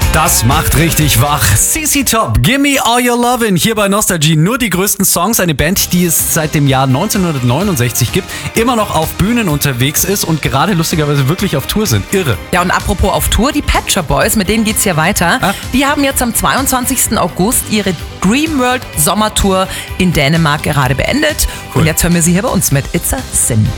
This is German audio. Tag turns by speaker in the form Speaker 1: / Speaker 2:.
Speaker 1: Das macht richtig wach. CC Top, Gimme All Your Lovin' hier bei Nostalgie. Nur die größten Songs, eine Band, die es seit dem Jahr 1969 gibt, immer noch auf Bühnen unterwegs ist und gerade lustigerweise wirklich auf Tour sind. Irre.
Speaker 2: Ja, und apropos auf Tour, die Pet Shop Boys, mit denen geht's hier weiter. Die haben jetzt am 22. August ihre Dreamworld Sommertour in Dänemark gerade beendet.
Speaker 1: Cool.
Speaker 2: Und jetzt hören wir sie hier bei uns mit It's a Sin.